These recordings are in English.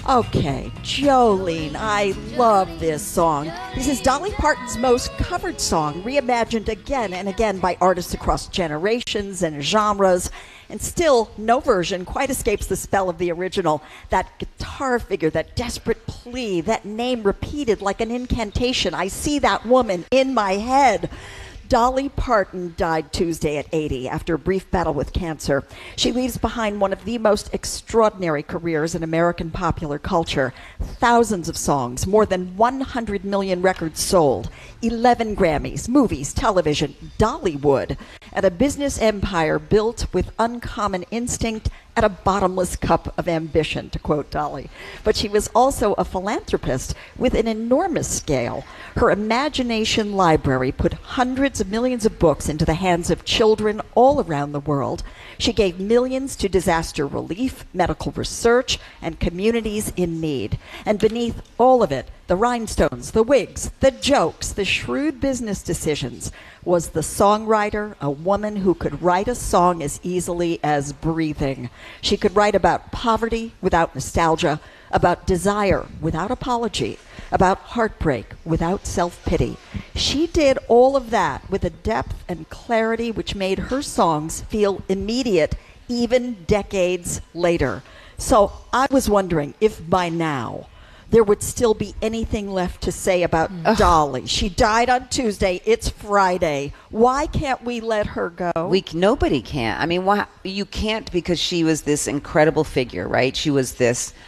Okay, Jolene, I love this song. This is Dolly Parton's most covered song, reimagined again and again by artists across generations and genres, and still no version quite escapes the spell of the original. That guitar figure, that desperate plea, that name repeated like an incantation. I see that woman in my head. Dolly Parton died Tuesday at 80 after a brief battle with cancer. She leaves behind one of the most extraordinary careers in American popular culture. Thousands of songs, more than 100 million records sold, 11 Grammys, movies, television, Dollywood, and a business empire built with uncommon instinct and a bottomless cup of ambition, to quote Dolly. But she was also a philanthropist with an enormous scale. Her imagination library put hundreds of millions of books into the hands of children all around the world. She gave millions to disaster relief, medical research, and communities in need. And beneath all of it, the rhinestones, the wigs, the jokes, the shrewd business decisions, was the songwriter, a woman who could write a song as easily as breathing. She could write about poverty without nostalgia, about desire without apology, about heartbreak without self-pity. She did all of that with a depth and clarity which made her songs feel immediate, even decades later. So I was wondering if by now there would still be anything left to say about Dolly. She died on Tuesday. It's Friday. Why can't we let her go? Nobody can. I mean, why you can't, because she was this incredible figure, right? She was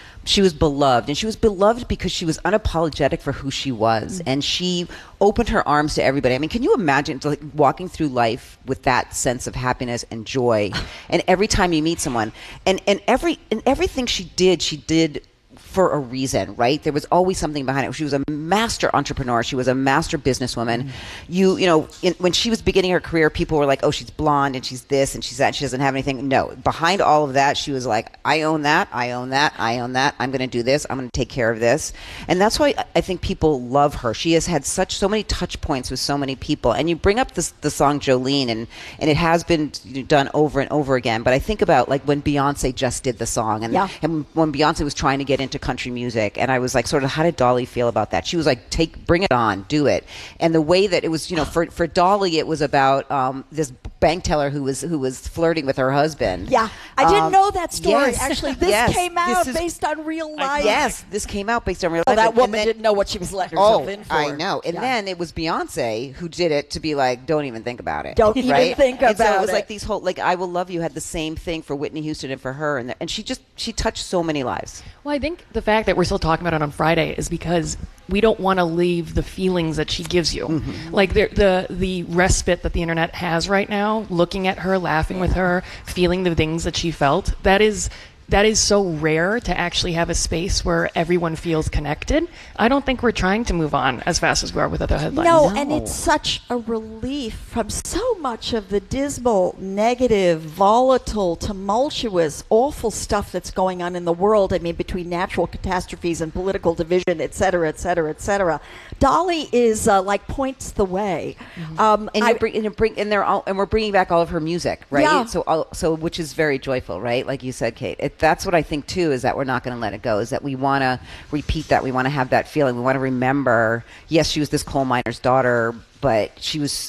beloved, and she was beloved because she was unapologetic for who she was, and she opened her arms to everybody. I mean, can you imagine like walking through life with that sense of happiness and joy, and every time you meet someone, and everything she did for a reason, right? There was always something behind it. She was a master entrepreneur. She was a master businesswoman. When she was beginning her career, people were like, oh, she's blonde and she's this and she's that. And she doesn't have anything. No, behind all of that, she was like, I own that. I own that. I own that. I'm going to do this. I'm going to take care of this. And that's why I think people love her. She has had so many touch points with so many people. And you bring up the song Jolene, and it has been done over and over again. But I think about like when Beyonce just did the song, and when Beyonce was trying to get into country music, and I was like, sort of, how did Dolly feel about that? She was like, bring it on, do it. And the way that it was, for Dolly, it was about this bank teller who was flirting with her husband. Yeah, I didn't know that story. Yes. Actually, this came out based on real life. Yes, this came out based on real life. That woman didn't know what she was letting herself in for. I know. And then it was Beyonce who did it to be like, don't even think about it. Don't even think about it. And so it was like these whole, like, I Will Love You had the same thing for Whitney Houston and for her. And she touched so many lives. Well, I think the fact that we're still talking about it on Friday is because we don't want to leave the feelings that she gives you. Mm-hmm. Like the respite that the internet has right now, looking at her, laughing with her, feeling the things that she felt, that is so rare to actually have a space where everyone feels connected. I don't think we're trying to move on as fast as we are with other headlines. No, and it's such a relief from so much of the dismal, negative, volatile, tumultuous, awful stuff that's going on in the world. I mean, between natural catastrophes and political division, et cetera, et cetera, et cetera. Dolly is points the way. Mm-hmm. And we're bringing back all of her music, right? Yeah. So which is very joyful, right? Like you said, Kate. That's what I think too, is that we're not going to let it go, is that we want to repeat that. We want to have that feeling. We want to remember, yes, she was this coal miner's daughter, but she was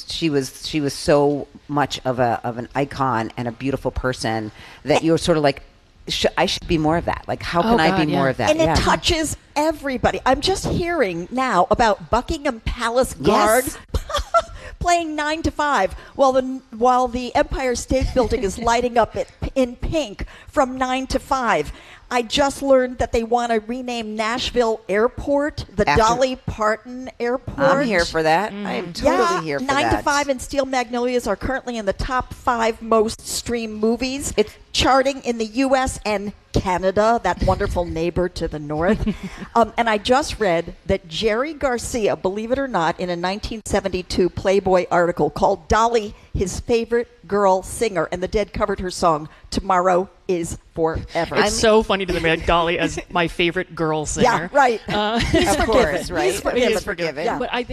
so much of an icon and a beautiful person that you're sort of like, I should be more of that. Like, how can I be more of that? And it touches everybody. I'm just hearing now about Buckingham Palace Guard playing 9 to 5 while the Empire State Building is lighting up in pink from 9 to 5. I just learned that they want to rename Nashville Airport the Dolly Parton Airport. I'm here for that. I am totally here for 9 that. 9 to 5 and Steel Magnolias are currently in the top 5 most streamed movies. It's charting in the U.S. and Canada, that wonderful neighbor to the north. And I just read that Jerry Garcia, believe it or not, in a 1972 Playboy article called Dolly his favorite girl singer, and the Dead covered her song Tomorrow is Forever. It's so funny to me, like Dolly as my favorite girl singer. Yeah, right. He's of forgiven. Course, right? He's forgiven. He's forgiven. Yeah. But I think